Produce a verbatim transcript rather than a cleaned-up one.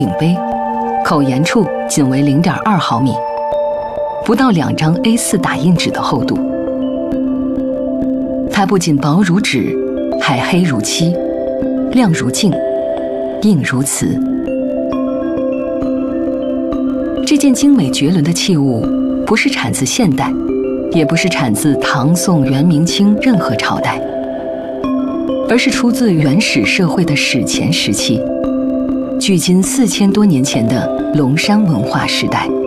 顶杯，口沿处仅为 零点二毫米，不到两张 A 四 打印纸的厚度。它不仅薄如纸，还黑如漆，亮如镜，硬如瓷。这件精美绝伦的器物，不是产自现代，也不是产自唐宋元明清任何朝代，而是出自原始社会的史前时期，距今四千多年前的龙山文化时代。